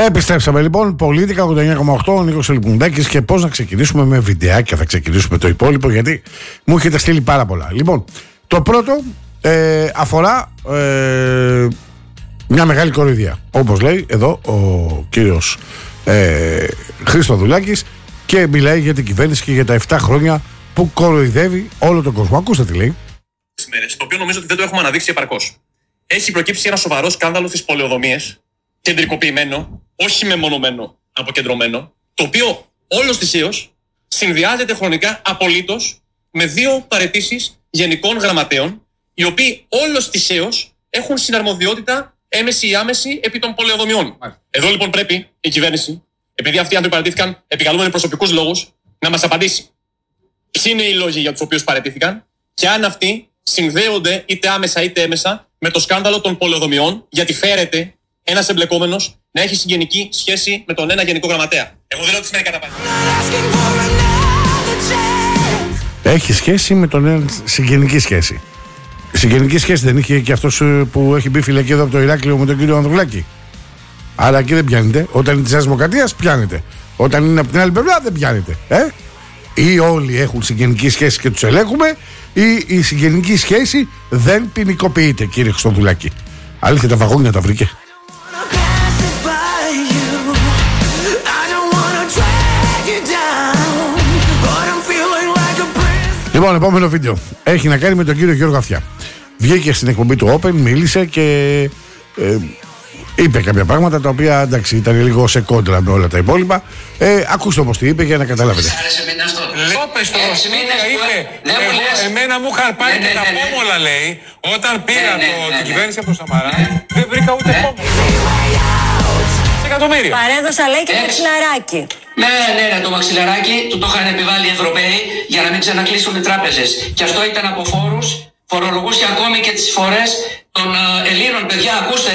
Επιστρέψαμε λοιπόν. Πολίτικα 89,8. Ο Νίκος Ελικουνδάκης. Και πώς να ξεκινήσουμε με βιντεάκια. Θα ξεκινήσουμε το υπόλοιπο γιατί μου έχετε στείλει πάρα πολλά. Λοιπόν, το πρώτο αφορά μια μεγάλη κοροϊδία. Όπως λέει εδώ ο κύριος Χριστοδουλάκης και μιλάει για την κυβέρνηση και για τα 7 χρόνια που κοροϊδεύει όλο τον κόσμο. Ακούστε τι λέει. Το οποίο νομίζω ότι δεν το έχουμε αναδείξει επαρκώς. Έχει προκύψει ένα σοβαρό σκάνδαλο στις πολεοδομίες, κεντρικοποιημένο, όχι μεμονωμένο, αποκεντρωμένο, το οποίο όλος θυσίως συνδυάζεται χρονικά απολύτως με 2 παραιτήσεις γενικών γραμματέων, οι οποίοι όλος θυσίως έχουν συναρμοδιότητα έμεση ή άμεση επί των πολεοδομιών. Εδώ λοιπόν πρέπει η κυβέρνηση, επειδή αυτοί οι άνθρωποι παραιτήθηκαν επικαλούμενοι προσωπικούς λόγους, να μας απαντήσει ποιοι είναι οι λόγοι για τους οποίους παραιτήθηκαν και αν αυτοί συνδέονται είτε άμεσα είτε έμεσα με το σκάνδαλο των πολεοδομιών, γιατί φέρεται ένας εμπλεκόμενος να έχει συγγενική σχέση με τον ένα γενικό γραμματέα. Εγώ δεν λέω ότι σημαίνει καταπάτηση. Έχει σχέση με τον ένα, συγγενική σχέση. Συγγενική σχέση δεν είχε και αυτός που έχει μπει φυλακή εδώ από το Ηράκλειο με τον κύριο Ανδρουλάκη? Άρα εκεί δεν πιάνεται. Όταν είναι της Δημοκρατίας πιάνεται. Όταν είναι από την άλλη πλευρά δεν πιάνεται. Ή όλοι έχουν συγγενική σχέση και τους ελέγχουμε, ή η συγγενική σχέση δεν ποινικοποιείται, κύριε Χριστοδουλάκη. Αλήθεια, τα βαγόνια τα βρήκε. Λοιπόν, επόμενο βίντεο έχει να κάνει με τον κύριο Γιώργο Αυτιά. Βγήκε στην εκπομπή του Open, μίλησε και είπε κάποια πράγματα τα οποία εντάξει ήταν λίγο σε κόντρα με όλα τα υπόλοιπα. Ακούστε όμως τι είπε για να καταλάβετε. Εμένα μου είχαν πάρει και τα πόμολα, λέει, όταν πήρα την κυβέρνηση από το Σαμαρά, δεν βρήκα ούτε πόμολα. Εκατομμύρια. Παρέδωσα, λέει, και το μαξιλαράκι. Ναι, το μαξιλαράκι του το είχαν επιβάλει οι Ευρωπαίοι για να μην ξανακλείσουν οι τράπεζες. Και αυτό ήταν από φόρους, φορολογούσε ακόμη και τις εισφορές των Ελλήνων, παιδιά, ακούστε.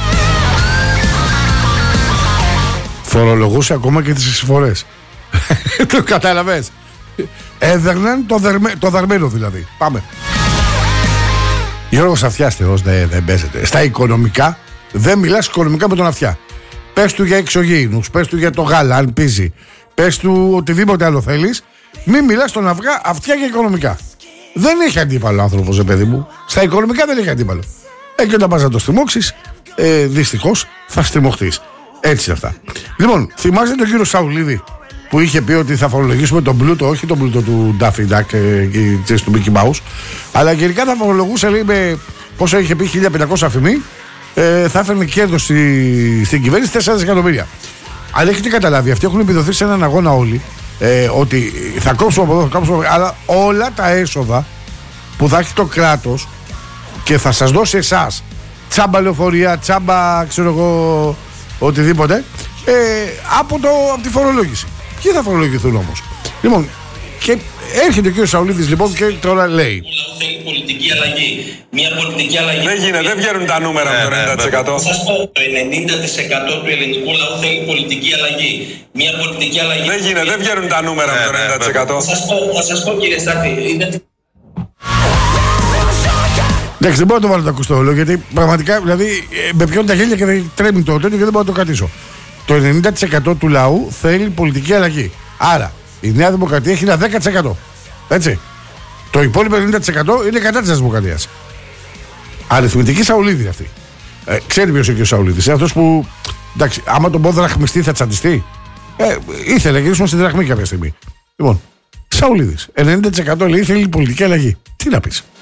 Φορολογούσε ακόμα και τις εισφορές. Το κατάλαβες. Έδερναν το δαρμένο δηλαδή. Πάμε. Γιώργος Αυτιάς Θεός δεν παίζεται. Στα οικονομικά δεν μιλάς οικονομικά με τον Αυτιά. Πες του για εξωγήινους, πες του για το γάλα αν πίζει, πες του οτιδήποτε άλλο θέλεις. Μην μιλάς στον Αυτιά για οικονομικά. Δεν έχει αντίπαλο άνθρωπος, παιδί μου. Στα οικονομικά δεν έχει αντίπαλο. Και όταν πας να το στριμώξεις, δυστυχώς θα στριμωχτείς. Έτσι είναι αυτά. Λοιπόν, θυμάστε τον κύριο Σαουλίδη που είχε πει ότι θα φορολογήσουμε τον πλούτο, όχι τον πλούτο του Daffy Duck και του Mickey Mouse, αλλά γενικά θα φορολογούσε, λέει, με πόσο είχε πει 1500 αφημί, θα έφερνε κέρδος στην κυβέρνηση 4 δισεκατομμύρια. Αλλά έχετε καταλάβει, αυτοί έχουν επιδοθεί σε έναν αγώνα όλοι, ότι θα κόψουμε από εδώ, θα κόψουμε από εδώ, αλλά όλα τα έσοδα που θα έχει το κράτος και θα σας δώσει εσάς τσάμπα λεωφορεία, τσάμπα ξέρω εγώ οτιδήποτε, από τη φορολόγηση. Ποιοι θα φορολογηθούν όμως? Λοιπόν, και έρχεται ο κ. Σαουλίδης λοιπόν και τώρα λέει θέλει πολιτική αλλαγή. Μια πολιτική αλλαγή. Δεν γίνεται, δεν βγαίνουν τα νούμερα με το 90%. Σας πω, το 90% του ελληνικού λαού θέλει πολιτική αλλαγή. Μια πολιτική αλλαγή. Δεν γίνεται, δεν βγαίνουν τα νούμερα με το 90%. Θα σας πω κύριε Στάθη, εντάξει, δεν μπορώ να το βάλω το ακουστό, γιατί πραγματικά δηλαδή με πιώνουν τα χέρια και δεν τρέμει το τέτοιο και δεν μπορώ να το κρατήσω. Το 90% του λαού θέλει πολιτική αλλαγή. Άρα η Νέα Δημοκρατία έχει ένα 10%. Έτσι. Το υπόλοιπο 90% είναι κατά της Δημοκρατίας. Αριθμητική Σαουλίδη αυτή. Ξέρει ποιος είναι και ο Σαουλίδης. Είναι αυτός που, εντάξει, άμα τον πω δραχμιστή θα τσαντιστεί. Ήθελε να γυρίσουμε στη δραχμή κάποια στιγμή. Λοιπόν, Σαουλίδης. 90% λέει θέλει πολιτική αλλαγή. Τι να πεις?